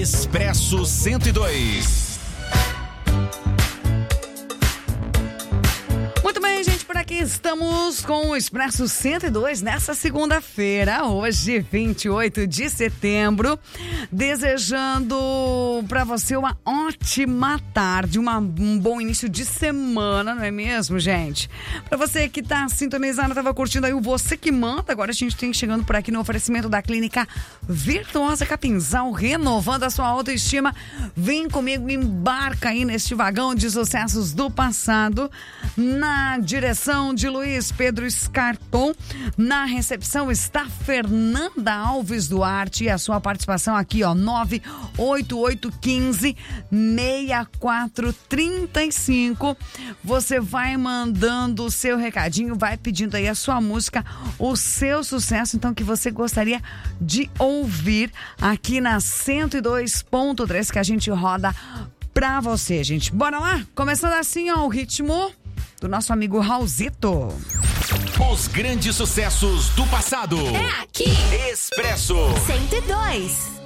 Expresso 102. Muito bem, gente, por aqui estamos com o Expresso 102 nessa segunda-feira, hoje, 28 de setembro, desejando para você uma ótima tarde, um bom início de semana, não é mesmo, gente? Para você que tá sintonizado, tava curtindo aí o Você Que Manda, agora a gente tem chegando por aqui no oferecimento da Clínica Virtuosa Capinzal, renovando a sua autoestima. Vem comigo, embarca aí neste vagão de sucessos do passado, na direção de Luiz Pedro Scarton, na recepção está Fernanda Alves Duarte e a sua participação aqui, ó, 98815-6435. Você vai mandando o seu recadinho, vai pedindo aí a sua música, o seu sucesso, então, que você gostaria de ouvir aqui na 102.3, que a gente roda pra você, gente. Bora lá? Começando assim, ó, o ritmo do nosso amigo Raulzito. Os grandes sucessos do passado. É aqui. Expresso 102.